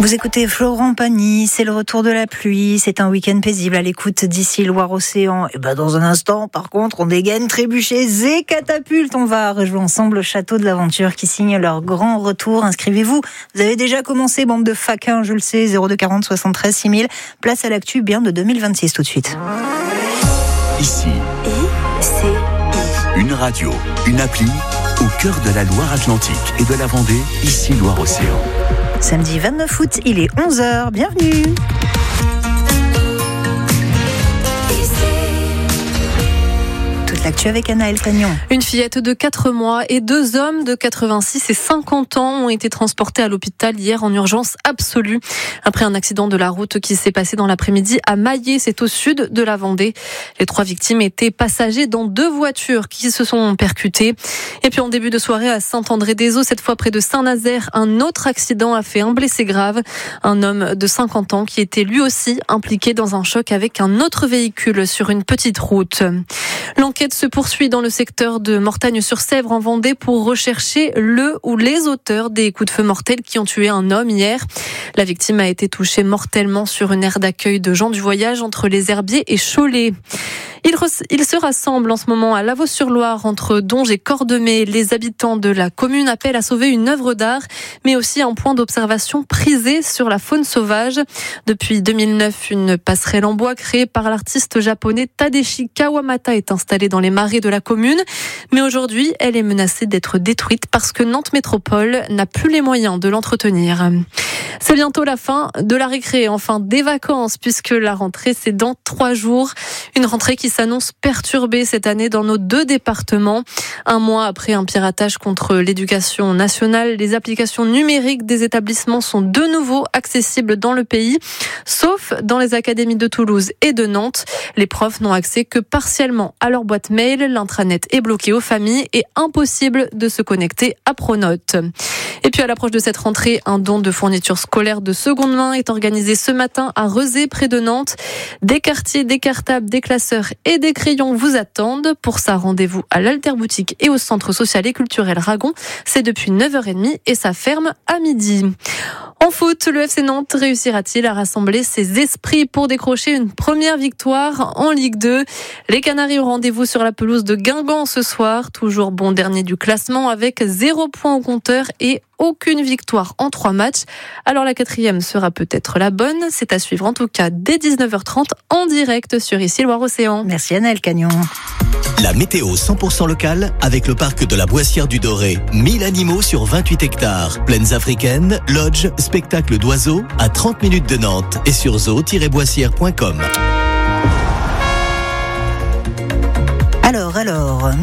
Vous écoutez Florent Pagny, c'est le retour de la pluie, c'est un week-end paisible à l'écoute d'ici Loire-Océan. Et dans un instant, par contre, on dégaine trébuchets et catapultes. On va rejoindre ensemble le château de l'aventure qui signe leur grand retour. Inscrivez-vous. Vous avez déjà commencé, bande de faquins, je le sais, 02 40 73 6000. Place à l'actu bien de 2026 tout de suite. Ici, une radio, une appli au cœur de la Loire-Atlantique et de la Vendée, ici Loire-Océan. Samedi 29 août, il est 11h. Bienvenue. L'actu avec Anaëlle Cagnon. Une fillette de 4 mois et 2 hommes de 86 et 50 ans ont été transportés à l'hôpital hier en urgence absolue après un accident de la route qui s'est passé dans l'après-midi à Maillé, c'est au sud de la Vendée. Les 3 victimes étaient passagers dans 2 voitures qui se sont percutées. Et puis en début de soirée à Saint-André-des-Eaux, cette fois près de Saint-Nazaire, un autre accident a fait un blessé grave. Un homme de 50 ans qui était lui aussi impliqué dans un choc avec un autre véhicule sur une petite route. L'enquête se poursuit dans le secteur de Mortagne-sur-Sèvre en Vendée pour rechercher le ou les auteurs des coups de feu mortels qui ont tué un homme hier. La victime a été touchée mortellement sur une aire d'accueil de gens du voyage entre les Herbiers et Cholet. Il se rassemble en ce moment à Lavaux-sur-Loire entre Donges et Cordemais. Les habitants de la commune appellent à sauver une œuvre d'art, mais aussi un point d'observation prisé sur la faune sauvage. Depuis 2009, une passerelle en bois créée par l'artiste japonais Tadashi Kawamata est installée dans les marais de la commune. Mais aujourd'hui, elle est menacée d'être détruite parce que Nantes Métropole n'a plus les moyens de l'entretenir. C'est bientôt la fin de la récré, enfin des vacances, puisque la rentrée c'est dans 3 jours. Une rentrée qui s'annonce perturbée cette année dans nos 2 départements. Un mois après un piratage contre l'éducation nationale, les applications numériques des établissements sont de nouveau accessibles dans le pays, sauf dans les académies de Toulouse et de Nantes. Les profs n'ont accès que partiellement à leur boîte mail. L'intranet est bloqué aux familles et impossible de se connecter à Pronote. Et puis à l'approche de cette rentrée, un don de fournitures scolaires de seconde main est organisé ce matin à Rezé, près de Nantes. Des quartiers, des cartables, des classeurs et des crayons vous attendent. Pour ça, rendez-vous à l'Alterboutique et au Centre social et culturel Ragon. C'est depuis 9h30 et ça ferme à midi. En foot, le FC Nantes réussira-t-il à rassembler ses esprits pour décrocher une première victoire en Ligue 2 ? Les Canaries ont rendez-vous sur la pelouse de Guingamp ce soir, toujours bon dernier du classement avec 0 point au compteur et aucune victoire en 3 matchs. Alors la 4e sera peut-être la bonne, c'est à suivre en tout cas dès 19h30 en direct sur ici Loire-Océan. Merci Anaëlle Cagnon. La météo 100% locale avec le parc de la Boissière du Doré. 1000 animaux sur 28 hectares. Plaines africaines, lodges, spectacles d'oiseaux à 30 minutes de Nantes et sur zoo-boissière.com. Alors,